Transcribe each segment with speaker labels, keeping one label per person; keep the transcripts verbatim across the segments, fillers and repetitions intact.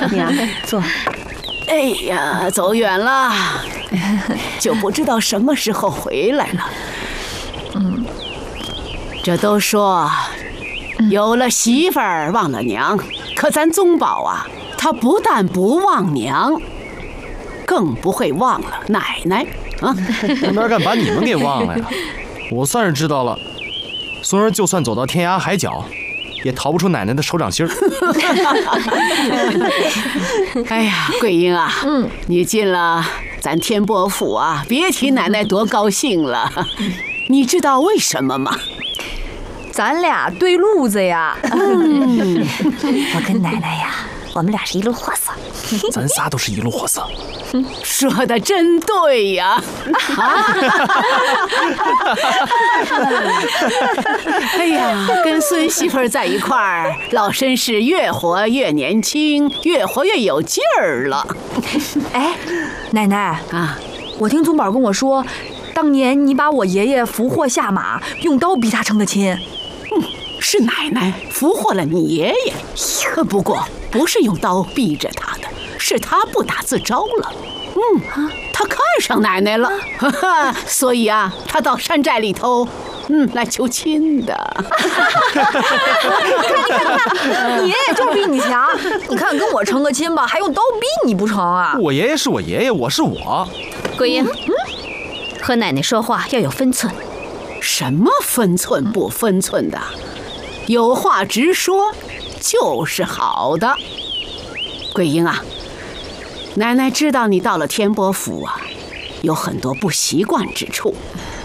Speaker 1: 娘，坐。
Speaker 2: 哎呀，走远了，就不知道什么时候回来了。嗯，这都说有了媳妇儿忘了娘，可咱宗保啊，他不但不忘娘，更不会忘了奶奶啊！
Speaker 3: 哪敢把你们给忘了呀？我算是知道了，孙儿就算走到天涯海角，也逃不出奶奶的手掌心儿。
Speaker 2: 哎呀，桂英啊，嗯，你进了咱天波府啊，别提奶奶多高兴了。你知道为什么吗？
Speaker 1: 咱俩对路子呀。
Speaker 4: 嗯，我跟奶奶呀，我们俩是一路货色。
Speaker 3: 咱仨都是一路货色。
Speaker 2: 说的真对呀！哎呀，跟孙媳妇儿在一块儿，老绅士越活越年轻，越活越有劲儿了。
Speaker 1: 哎，奶奶
Speaker 2: 啊，
Speaker 1: 我听宗保跟我说，当年你把我爷爷俘获下马，用刀逼他成的亲。
Speaker 2: 嗯，是奶奶俘获了你爷爷，不过不是用刀逼着他的。是他不打自招了，嗯，他看上奶奶了，哈哈，所以啊，他到山寨里头，嗯，来求亲的。
Speaker 1: 你看，你看，你爷爷就比你强，你看跟我成个亲吧，还用刀逼你不成啊？
Speaker 3: 我爷爷是我爷爷，我是我。
Speaker 4: 桂英，嗯，和奶奶说话要有分寸。
Speaker 2: 什么分寸不分寸的？有话直说就是好的。桂英啊。奶奶知道你到了天波府啊，有很多不习惯之处。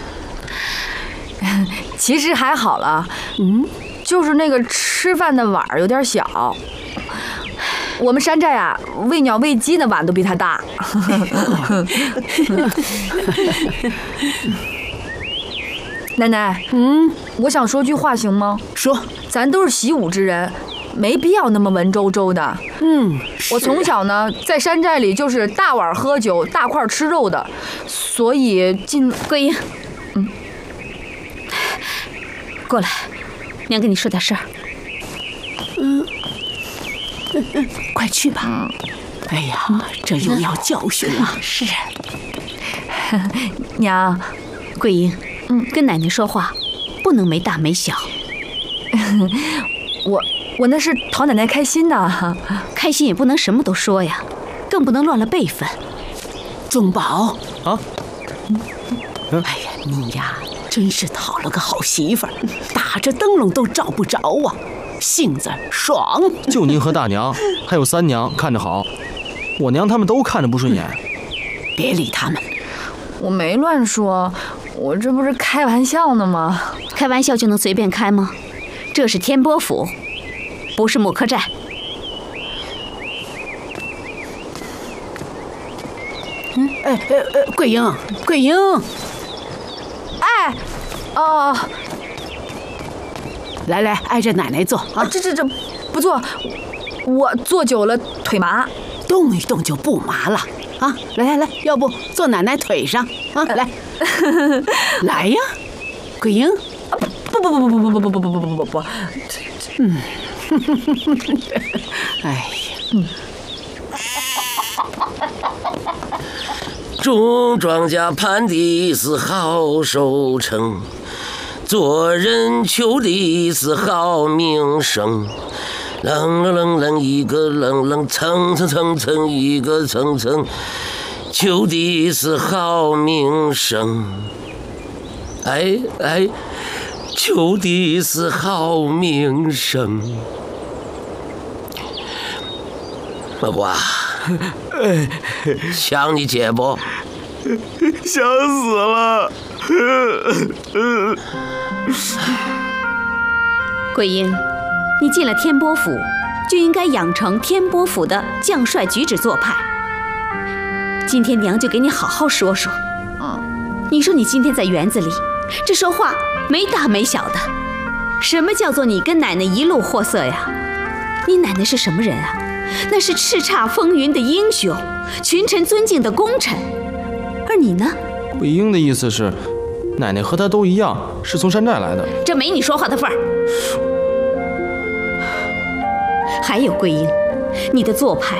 Speaker 1: 其实还好了，嗯，就是那个吃饭的碗有点小。我们山寨啊，喂鸟喂鸡的碗都比它大。奶奶，嗯，我想说句话行吗？
Speaker 2: 说，
Speaker 1: 咱都是习武之人。没必要那么文绉绉的。
Speaker 2: 嗯，
Speaker 1: 我从小呢在山寨里就是大碗喝酒、大块吃肉的，所以进
Speaker 4: 桂英，嗯，过来，娘跟你说点事儿。
Speaker 2: 嗯，快去吧。嗯，哎呀，这又要教训了。
Speaker 4: 是，
Speaker 1: 娘，
Speaker 4: 桂英，嗯，跟奶奶说话不能没大没小。
Speaker 1: 我。我那是讨奶奶开心的，
Speaker 4: 开心也不能什么都说呀，更不能乱了辈分。
Speaker 2: 宗保
Speaker 3: 啊，
Speaker 2: 嗯，哎呀，你呀，真是讨了个好媳妇儿，打着灯笼都照不着啊，性子爽。
Speaker 3: 就您和大娘，还有三娘看着好，我娘他们都看着不顺眼。
Speaker 2: 别理他们，
Speaker 1: 我没乱说，我这不是开玩笑呢吗？
Speaker 4: 开玩笑就能随便开吗？这是天波府。不是木柯寨。
Speaker 2: 嗯，哎哎哎，桂英，桂英，
Speaker 1: 哎，哦，
Speaker 2: 来来，挨着奶奶坐啊！
Speaker 1: 这这这，不坐，我坐久了腿麻，
Speaker 2: 动一动就不麻了啊！来来来，要不坐奶奶腿上啊？来，来呀，桂英，
Speaker 1: 不不不不不不不不不不不不不，
Speaker 2: 嗯。哎呀，嗯，
Speaker 5: 种庄稼盼的是好收成，做人求的是好名声。楞楞楞楞一个楞楞，蹭蹭蹭蹭一个蹭蹭，求的是好名声。哎哎，求的是好名声。老瓜，想你姐不？
Speaker 3: 想死了。
Speaker 4: 桂英，你进了天波府，就应该养成天波府的将帅举止做派。今天娘就给你好好说说。嗯，你说你今天在园子里，这说话没大没小的，什么叫做你跟奶奶一路货色呀？你奶奶是什么人啊？那是叱咤风云的英雄，群臣尊敬的功臣。而你呢？
Speaker 3: 桂英的意思是，奶奶和她都一样，是从山寨来的。
Speaker 4: 这没你说话的份儿。还有桂英，你的做派